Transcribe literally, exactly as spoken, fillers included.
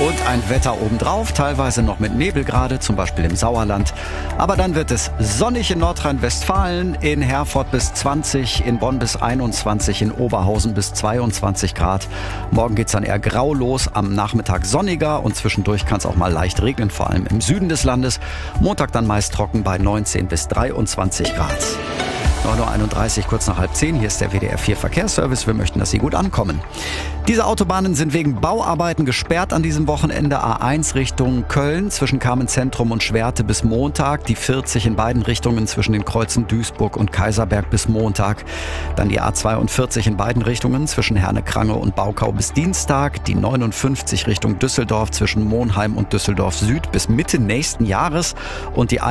und ein Wetter obendrauf, teilweise noch mit Nebel gerade, zum Beispiel im Sauerland. Aber dann wird es sonnig in Nordrhein-Westfalen, in Herford bis zwanzig, in Bonn bis einundzwanzig, in Oberhausen bis zweiundzwanzig Grad. Morgen geht's dann eher grau los, am Nachmittag sonniger und zwischendurch kann es auch mal leicht regnen, vor allem im Süden des Landes. Montag dann meist trocken bei neunzehn bis dreiundzwanzig Grad. neun Uhr einunddreißig, kurz nach halb zehn. Hier ist der W D R vier Verkehrsservice. Wir möchten, dass Sie gut ankommen. Diese Autobahnen sind wegen Bauarbeiten gesperrt an diesem Wochenende. A eins Richtung Köln zwischen Kamenz-Zentrum und Schwerte bis Montag. Die vierzig in beiden Richtungen zwischen den Kreuzen Duisburg und Kaiserberg bis Montag. Dann die A zweiundvierzig in beiden Richtungen zwischen Herne-Krange und Baukau bis Dienstag. Die neunundfünfzig Richtung Düsseldorf zwischen Monheim und Düsseldorf Süd bis Mitte nächsten Jahres. Und die